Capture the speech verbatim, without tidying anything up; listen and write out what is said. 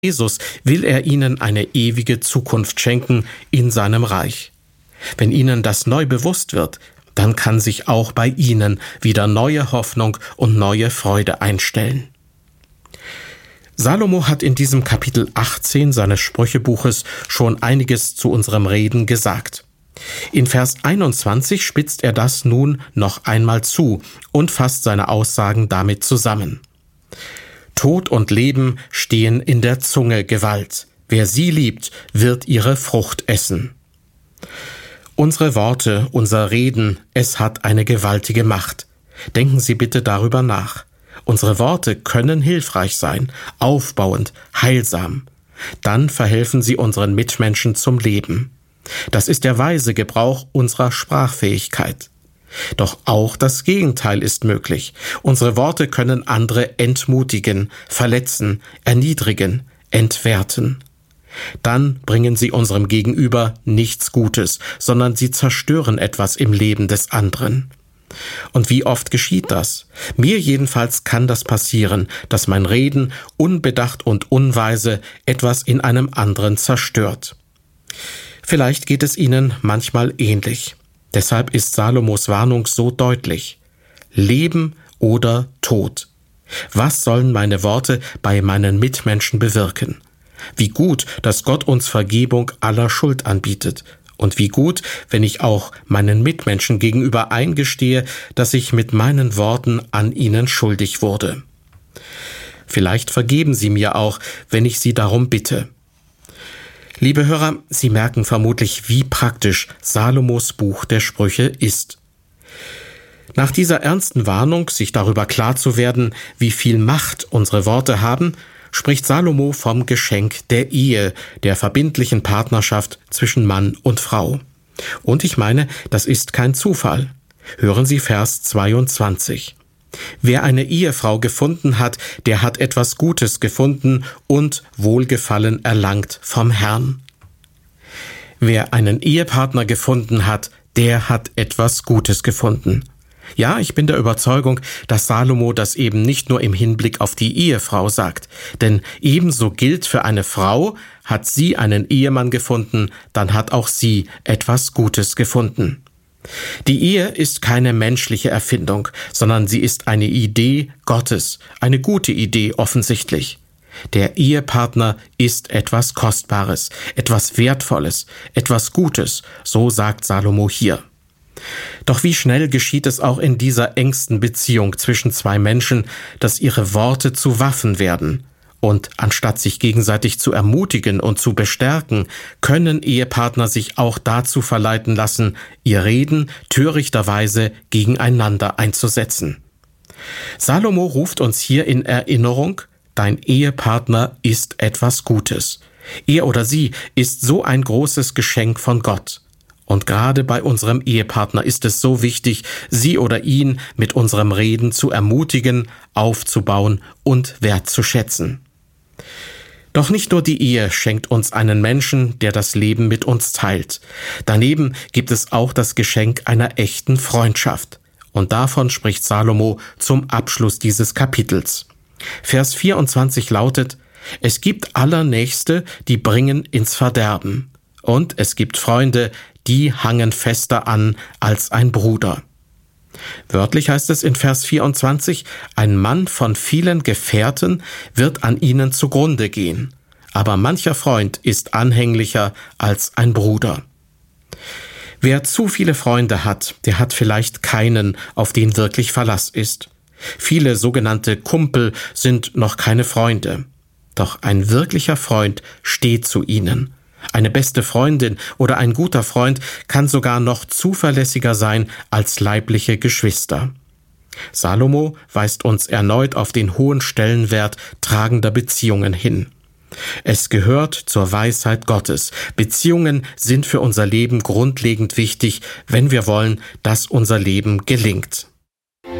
Jesus will er ihnen eine ewige Zukunft schenken in seinem Reich. Wenn ihnen das neu bewusst wird, dann kann sich auch bei ihnen wieder neue Hoffnung und neue Freude einstellen. Salomo hat in diesem Kapitel achtzehn seines Sprüchebuches schon einiges zu unserem Reden gesagt. In Vers einundzwanzig spitzt er das nun noch einmal zu und fasst seine Aussagen damit zusammen. Tod und Leben stehen in der Zunge Gewalt. Wer sie liebt, wird ihre Frucht essen. Unsere Worte, unser Reden, es hat eine gewaltige Macht. Denken Sie bitte darüber nach. Unsere Worte können hilfreich sein, aufbauend, heilsam. Dann verhelfen sie unseren Mitmenschen zum Leben. Das ist der weise Gebrauch unserer Sprachfähigkeit. Doch auch das Gegenteil ist möglich. Unsere Worte können andere entmutigen, verletzen, erniedrigen, entwerten. Dann bringen sie unserem Gegenüber nichts Gutes, sondern sie zerstören etwas im Leben des anderen. Und wie oft geschieht das? Mir jedenfalls kann das passieren, dass mein Reden unbedacht und unweise etwas in einem anderen zerstört. Vielleicht geht es Ihnen manchmal ähnlich. Deshalb ist Salomos Warnung so deutlich. Leben oder Tod. Was sollen meine Worte bei meinen Mitmenschen bewirken? Wie gut, dass Gott uns Vergebung aller Schuld anbietet. Und wie gut, wenn ich auch meinen Mitmenschen gegenüber eingestehe, dass ich mit meinen Worten an ihnen schuldig wurde. Vielleicht vergeben Sie mir auch, wenn ich Sie darum bitte. Liebe Hörer, Sie merken vermutlich, wie praktisch Salomos Buch der Sprüche ist. Nach dieser ernsten Warnung, sich darüber klar zu werden, wie viel Macht unsere Worte haben, spricht Salomo vom Geschenk der Ehe, der verbindlichen Partnerschaft zwischen Mann und Frau. Und ich meine, das ist kein Zufall. Hören Sie Vers zweiundzwanzig. Wer eine Ehefrau gefunden hat, der hat etwas Gutes gefunden und Wohlgefallen erlangt vom Herrn. Wer einen Ehepartner gefunden hat, der hat etwas Gutes gefunden. Ja, ich bin der Überzeugung, dass Salomo das eben nicht nur im Hinblick auf die Ehefrau sagt, denn ebenso gilt für eine Frau, hat sie einen Ehemann gefunden, dann hat auch sie etwas Gutes gefunden. Die Ehe ist keine menschliche Erfindung, sondern sie ist eine Idee Gottes, eine gute Idee offensichtlich. Der Ehepartner ist etwas Kostbares, etwas Wertvolles, etwas Gutes, so sagt Salomo hier. Doch wie schnell geschieht es auch in dieser engsten Beziehung zwischen zwei Menschen, dass ihre Worte zu Waffen werden. Und anstatt sich gegenseitig zu ermutigen und zu bestärken, können Ehepartner sich auch dazu verleiten lassen, ihr Reden törichterweise gegeneinander einzusetzen. Salomo ruft uns hier in Erinnerung, dein Ehepartner ist etwas Gutes. Er oder sie ist so ein großes Geschenk von Gott. Und gerade bei unserem Ehepartner ist es so wichtig, sie oder ihn mit unserem Reden zu ermutigen, aufzubauen und wertzuschätzen. Doch nicht nur die Ehe schenkt uns einen Menschen, der das Leben mit uns teilt. Daneben gibt es auch das Geschenk einer echten Freundschaft. Und davon spricht Salomo zum Abschluss dieses Kapitels. Vers vierundzwanzig lautet, es gibt Allernächste, die bringen ins Verderben. Und es gibt Freunde, die hangen fester an als ein Bruder. Wörtlich heißt es in Vers vierundzwanzig, ein Mann von vielen Gefährten wird an ihnen zugrunde gehen, aber mancher Freund ist anhänglicher als ein Bruder. Wer zu viele Freunde hat, der hat vielleicht keinen, auf den wirklich Verlass ist. Viele sogenannte Kumpel sind noch keine Freunde. Doch ein wirklicher Freund steht zu ihnen. Eine beste Freundin oder ein guter Freund kann sogar noch zuverlässiger sein als leibliche Geschwister. Salomo weist uns erneut auf den hohen Stellenwert tragender Beziehungen hin. Es gehört zur Weisheit Gottes. Beziehungen sind für unser Leben grundlegend wichtig, wenn wir wollen, dass unser Leben gelingt.